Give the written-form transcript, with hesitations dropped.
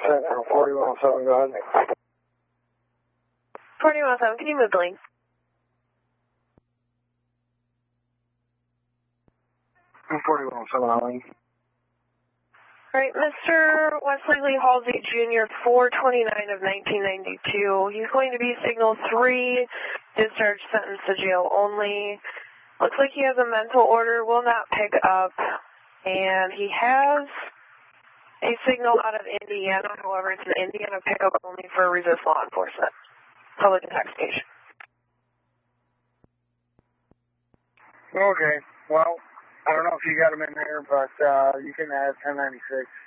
4107, go ahead. 4107, can you move the link? I'm 4107 on link. Alright, Mr. Wesley Lee Halsey Jr., 4/29 of 1992. He's going to be signal 3, discharge sentence to jail only. Looks like he has a mental order, will not pick up. And he has a signal out of Indiana, however, it's an Indiana pickup only for resist law enforcement. Public intoxication. Okay, well, I don't know if you got him in there, but you can add 1096.